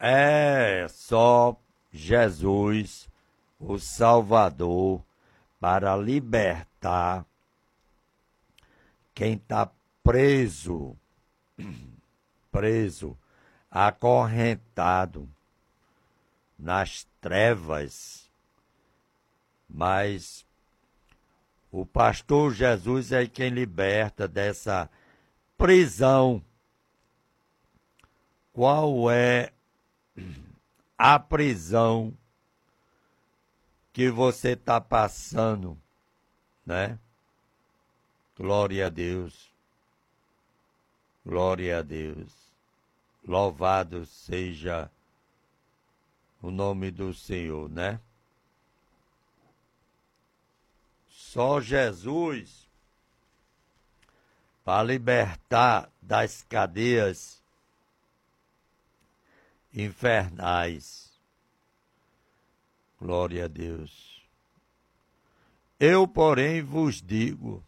É só Jesus, o Salvador, para libertar quem está preso, preso, acorrentado nas trevas. Mas o pastor Jesus é quem liberta dessa prisão. Qual é a prisão que você está passando, né? Glória a Deus. Glória a Deus. Louvado seja o nome do Senhor, né? Só Jesus para libertar das cadeias infernais. Glória a Deus. Eu, porém, vos digo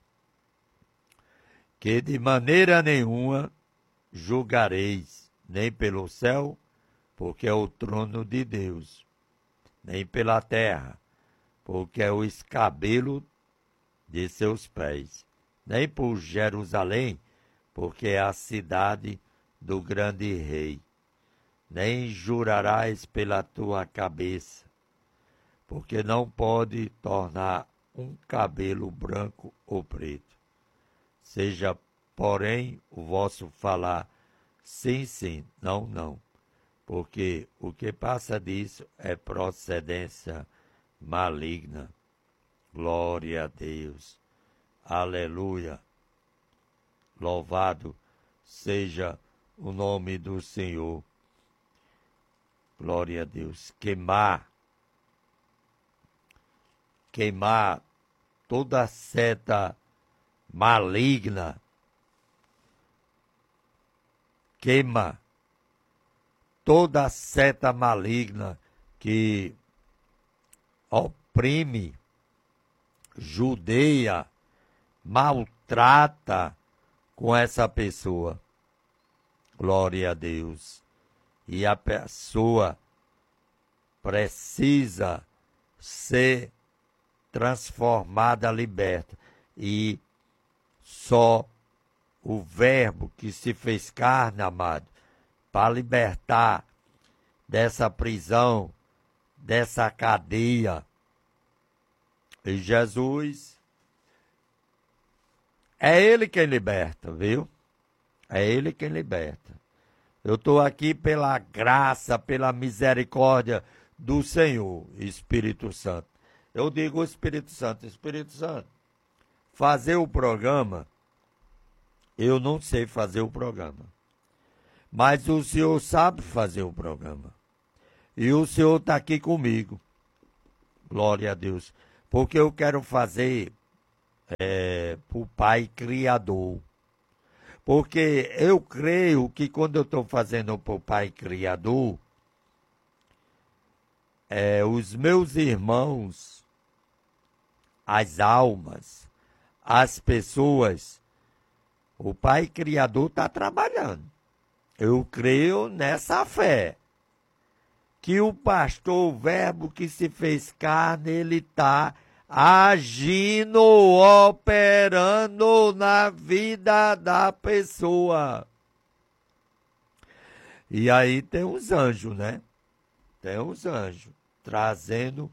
que de maneira nenhuma julgareis, nem pelo céu, porque é o trono de Deus, nem pela terra, porque é o escabelo de seus pés, nem por Jerusalém, porque é a cidade do grande rei. Nem jurarás pela tua cabeça, porque não pode tornar um cabelo branco ou preto. Seja, porém, o vosso falar sim, sim, não, não, porque o que passa disso é procedência maligna. Glória a Deus. Aleluia. Louvado seja o nome do Senhor. Glória a Deus. Queimar toda seta maligna. Queima toda seta maligna que oprime, judeia, maltrata com essa pessoa. Glória a Deus. E a pessoa precisa ser transformada, liberta. E só o Verbo que se fez carne, amado, para libertar dessa prisão, dessa cadeia. E Jesus, é Ele quem liberta, viu? É Ele quem liberta. Eu estou aqui pela graça, pela misericórdia do Senhor, Espírito Santo. Eu digo, Espírito Santo, fazer o programa, eu não sei fazer o programa. Mas o Senhor sabe fazer o programa. E o Senhor está aqui comigo. Glória a Deus. Porque eu quero fazer para o Pai Criador. Porque eu creio que quando eu estou fazendo para o Pai Criador, os meus irmãos, as almas, as pessoas, o Pai Criador está trabalhando. Eu creio nessa fé. Que o pastor, o Verbo que se fez carne, ele está agindo, operando na vida da pessoa. E aí tem os anjos, né? Tem os anjos trazendo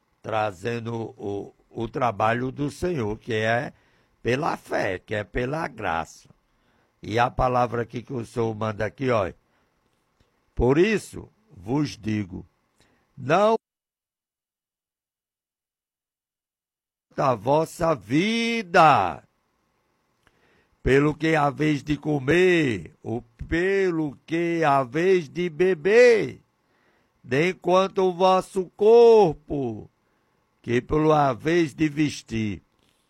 o trabalho do Senhor, que é pela fé, que é pela graça. E a palavra aqui que o Senhor manda aqui, ó. Por isso vos digo, não da vossa vida, pelo que haveis de comer, ou pelo que haveis de beber, nem quanto o vosso corpo, que pelo haveis de vestir.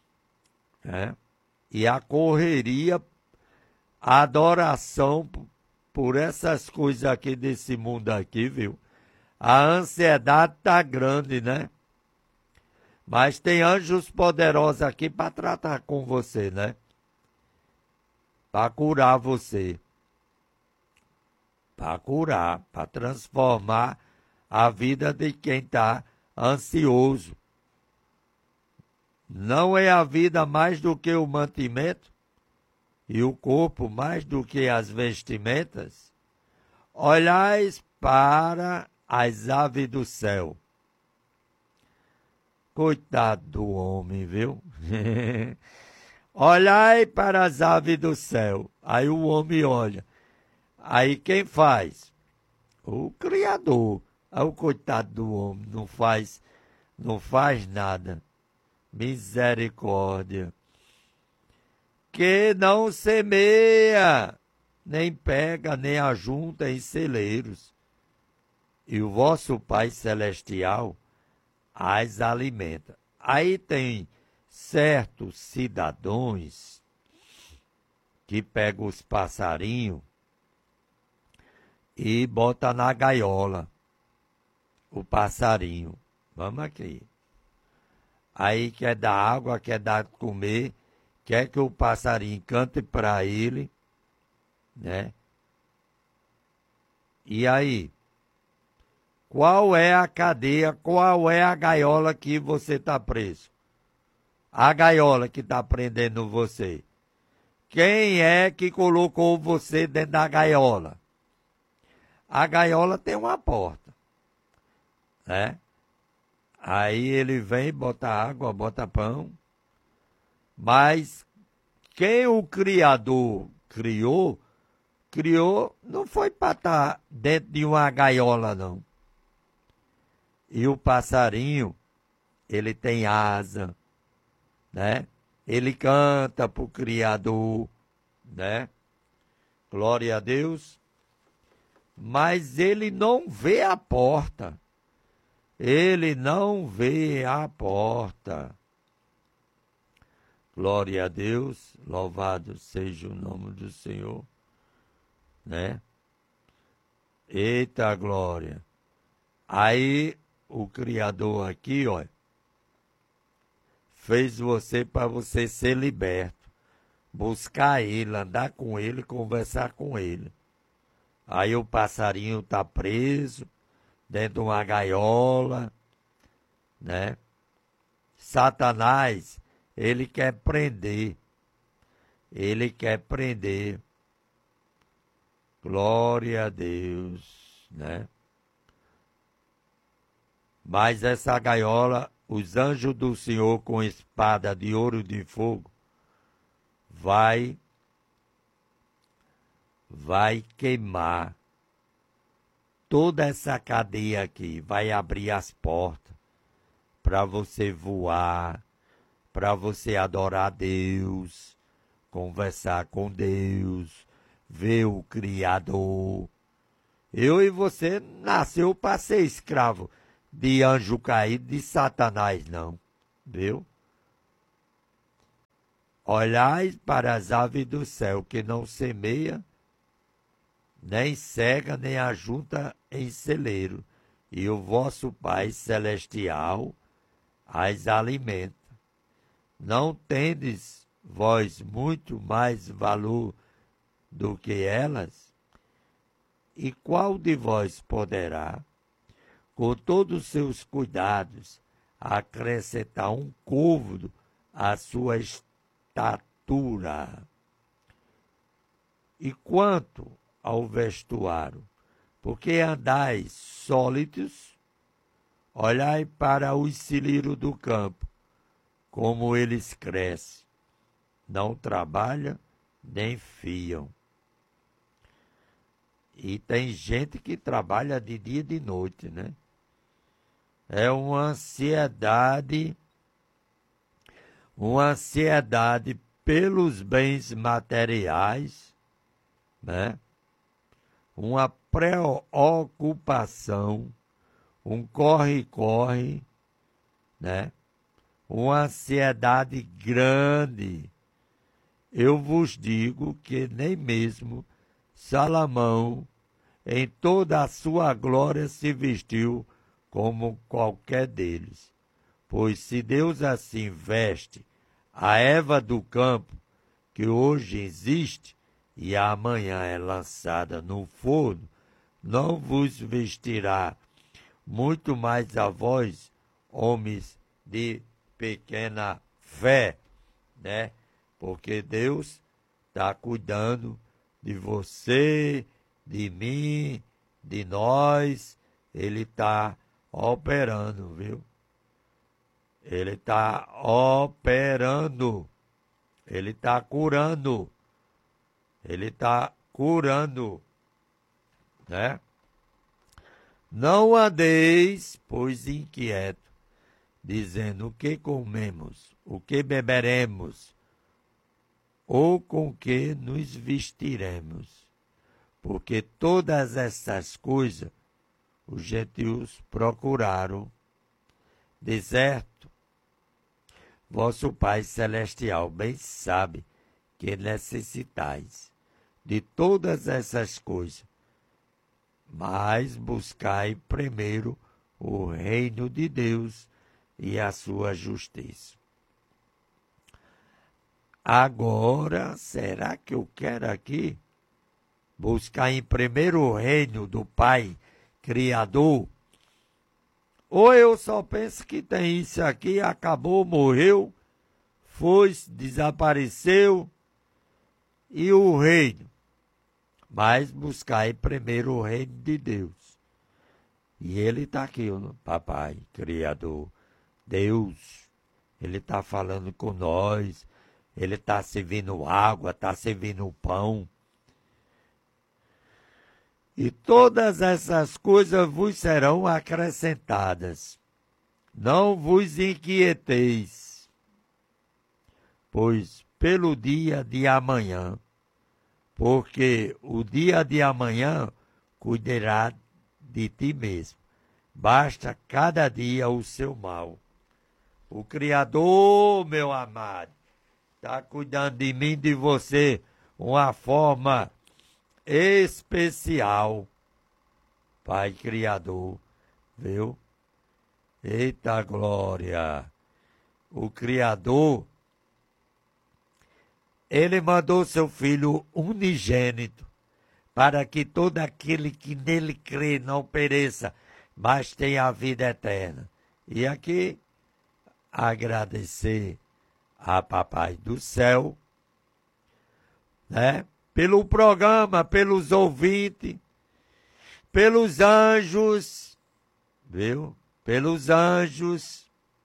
E a correria, a adoração por essas coisas aqui desse mundo aqui, viu? A ansiedade tá grande, né? Mas tem anjos poderosos aqui para tratar com você, né? Para curar você. para curar, para transformar a vida de quem está ansioso. Não é a vida mais do que o mantimento e o corpo mais do que as vestimentas? Olhais para as aves do céu. Coitado do homem, viu? Olhai para as aves do céu. Aí o homem olha. Aí quem faz? O Criador. Aí o coitado do homem não faz nada. Misericórdia. Que não semeia, nem pega, nem ajunta em celeiros. E o vosso Pai Celestial as alimenta. Aí tem certos cidadãos que pegam os passarinhos e botam na gaiola o passarinho. Vamos aqui. Aí quer dar água, quer dar de comer, quer que o passarinho cante para ele, né? E aí? Qual é a cadeia, qual é a gaiola que você está preso? A gaiola que está prendendo você. Quem é que colocou você dentro da gaiola? A gaiola tem uma porta, né? Aí ele vem, bota água, bota pão. Mas quem o Criador criou não foi para estar dentro de uma gaiola, não. E o passarinho, ele tem asa, né? Ele canta para o Criador, né? Glória a Deus. Mas ele não vê a porta. Ele não vê a porta. Glória a Deus, louvado seja o nome do Senhor, né? Eita glória. Aí o Criador aqui, ó, fez você para você ser liberto, buscar ele, andar com ele, conversar com ele. Aí o passarinho está preso dentro de uma gaiola, né? Satanás, ele quer prender. Ele quer prender. Glória a Deus, né? Mas essa gaiola, os anjos do Senhor com espada de ouro de fogo, vai queimar toda essa cadeia aqui, vai abrir as portas para você voar, para você adorar a Deus, conversar com Deus, ver o Criador. Eu e você nasceu para ser escravo de anjo caído, de Satanás, não, viu? Olhai para as aves do céu, que não semeia, nem cega, nem ajunta em celeiro, e o vosso Pai Celestial as alimenta. Não tendes vós muito mais valor do que elas? E qual de vós poderá, com todos os seus cuidados, acrescentar um côvado à sua estatura? E quanto ao vestuário, porque andais sólidos, olhai para os cilírios do campo, como eles crescem, não trabalham nem fiam. E tem gente que trabalha de dia e de noite, né? É uma ansiedade pelos bens materiais, né? Uma preocupação, um corre-corre, né? Uma ansiedade grande. Eu vos digo que nem mesmo Salomão, em toda a sua glória, se vestiu como qualquer deles. Pois se Deus assim veste a erva do campo, que hoje existe e amanhã é lançada no forno, não vos vestirá muito mais a vós, homens de pequena fé, né? Porque Deus está cuidando de você, de mim, de nós. Ele está operando, viu? Ele está operando. Ele está curando. Ele está curando, né? Não andeis, pois, inquieto, dizendo o que comemos, o que beberemos, ou com que nos vestiremos. Porque todas essas coisas os gentios procuraram. De certo, vosso Pai Celestial bem sabe que necessitais de todas essas coisas, mas buscai primeiro o reino de Deus e a sua justiça. Agora, será que eu quero aqui buscar em primeiro o reino do Pai Criador? Ou eu só penso que tem isso aqui, acabou, morreu, foi, desapareceu, e o reino? Mas buscai primeiro o reino de Deus. E ele está aqui, o Papai Criador, Deus. Ele está falando com nós. Ele está servindo água, está servindo pão. E todas essas coisas vos serão acrescentadas. Não vos inquieteis, pois pelo dia de amanhã, porque o dia de amanhã cuidará de ti mesmo. Basta cada dia o seu mal. O Criador, meu amado, está cuidando de mim e de você uma forma especial. Pai Criador, viu? Eita glória! O Criador, ele mandou seu Filho unigênito, para que todo aquele que nele crê não pereça, mas tenha a vida eterna. E aqui, agradecer a Papai do Céu, né? Pelo programa, pelos ouvintes, pelos anjos, viu? Pelos anjos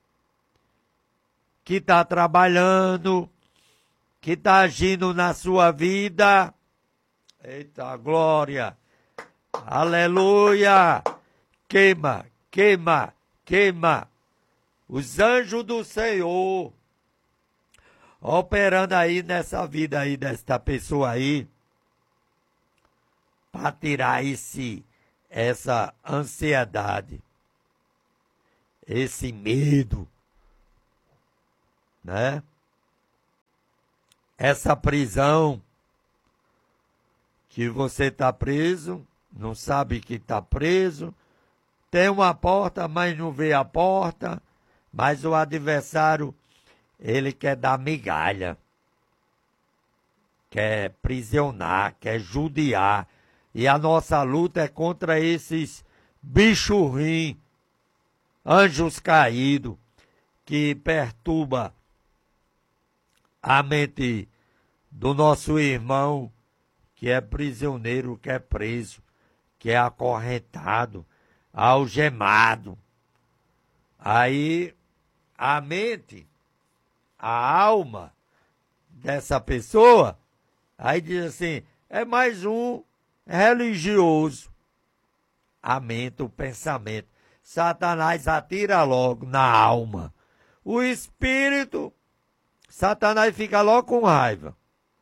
que está trabalhando, que está agindo na sua vida. Eita glória! Aleluia! Queima, queima, queima. Os anjos do Senhor operando aí nessa vida aí desta pessoa aí, para tirar essa ansiedade, esse medo, né? Essa prisão que você está preso, não sabe que está preso, tem uma porta, mas não vê a porta, mas o adversário, ele quer dar migalha, quer prisionar, quer judiar. E a nossa luta é contra esses bichos ruins, anjos caídos, que perturba a mente do nosso irmão, que é prisioneiro, que é preso, que é acorrentado, algemado. Aí a mente, a alma dessa pessoa, aí diz assim, é mais um religioso. A mente, o pensamento. Satanás atira logo na alma. O espírito, Satanás fica logo com raiva.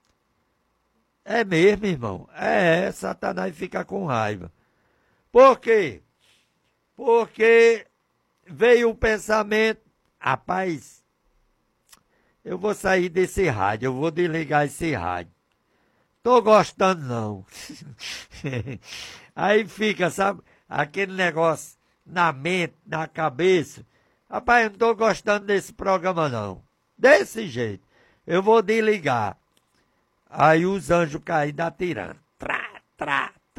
É mesmo, irmão? Satanás fica com raiva. Por quê? Porque veio o pensamento, rapaz, eu vou sair desse rádio, eu vou desligar esse rádio. Tô gostando não. Aí fica, sabe, aquele negócio na mente, na cabeça. Rapaz, eu não tô gostando desse programa não. Desse jeito. Eu vou desligar. Aí os anjos caídos atirando. Trá, trá, trá,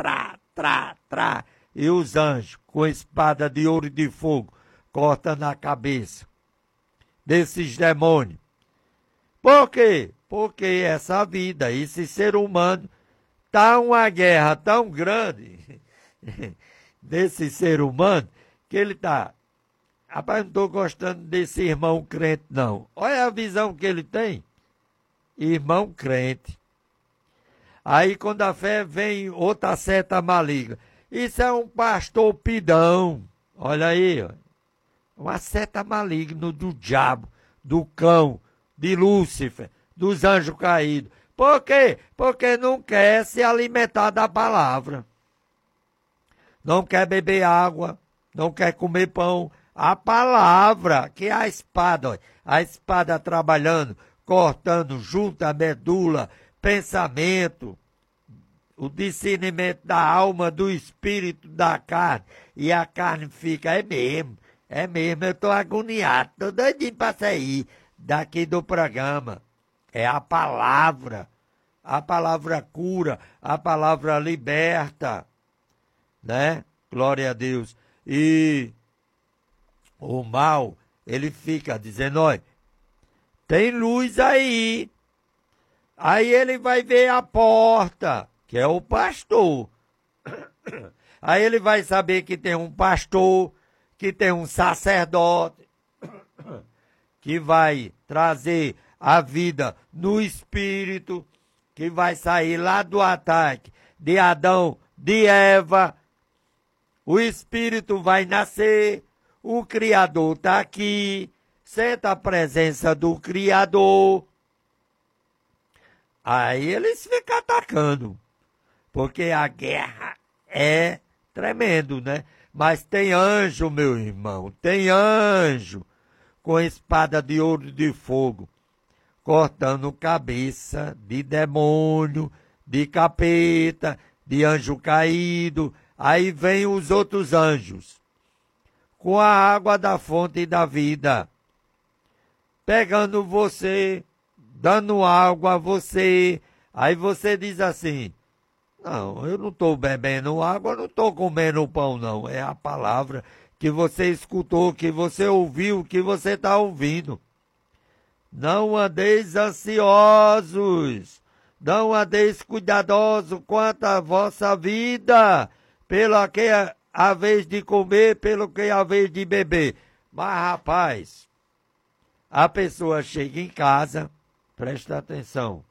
trá. E os anjos, com espada de ouro e de fogo, cortando a cabeça desses demônios. Por quê? Porque essa vida, esse ser humano, tá uma guerra tão grande desse ser humano, que ele tá... Rapaz, não estou gostando desse irmão crente, não. Olha a visão que ele tem. Irmão crente. Aí, quando a fé vem outra seta maligna. Isso é um pastor pidão. Olha aí, ó. Uma seta maligna do diabo, do cão, de Lúcifer, dos anjos caídos. Por quê? Porque não quer se alimentar da palavra. Não quer beber água, não quer comer pão. A palavra, que é a espada, ó, a espada trabalhando, cortando junto a medula, pensamento, o discernimento da alma, do espírito, da carne. E a carne fica, é mesmo, eu estou agoniado, estou doidinho para sair daqui do programa. É a palavra cura, a palavra liberta, né? Glória a Deus. E o mal, ele fica dizendo, olha, tem luz aí. Aí ele vai ver a porta, que é o pastor. Aí ele vai saber que tem um pastor, que tem um sacerdote, que vai trazer a vida no espírito, que vai sair lá do ataque de Adão, de Eva. O espírito vai nascer, o Criador está aqui, senta a presença do Criador. Aí eles ficam atacando, porque a guerra é tremendo, né? Mas tem anjo, meu irmão, tem anjo com espada de ouro e de fogo, cortando cabeça de demônio, de capeta, de anjo caído. Aí vem os outros anjos, com a água da fonte da vida, pegando você, dando água a você. Aí você diz assim, não, eu não estou bebendo água, não estou comendo pão, não. É a palavra que você escutou, que você ouviu, que você está ouvindo. Não andeis ansiosos, não andeis cuidadosos quanto à vossa vida, pelo que é a vez de comer, pelo que é a vez de beber. Mas, rapaz, a pessoa chega em casa, presta atenção.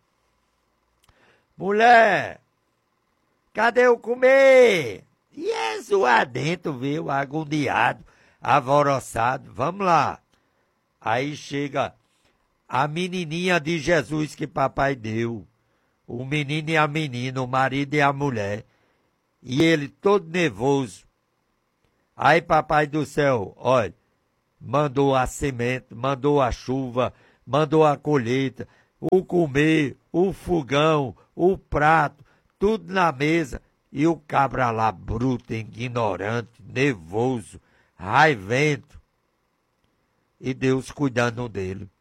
Mulher, cadê o comer? E é zoadento, viu? Agoniado, alvoroçado. Vamos lá. Aí chega a menininha de Jesus que papai deu. O menino e a menina, o marido e a mulher. E ele todo nervoso. Aí papai do céu, olha, mandou a semente, mandou a chuva, mandou a colheita, o comer, o fogão, o prato, tudo na mesa. E o cabra lá, bruto, ignorante, nervoso, raivento. E Deus cuidando dele.